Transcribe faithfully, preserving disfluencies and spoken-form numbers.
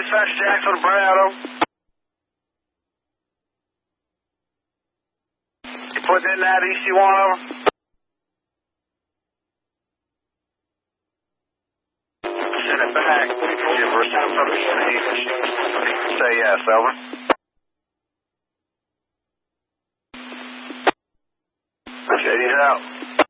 Dispatch Jackson Brad, over. You put in that E C one, over. Send it back. Give her some from the scene. Say yes, over. Okay, he's out.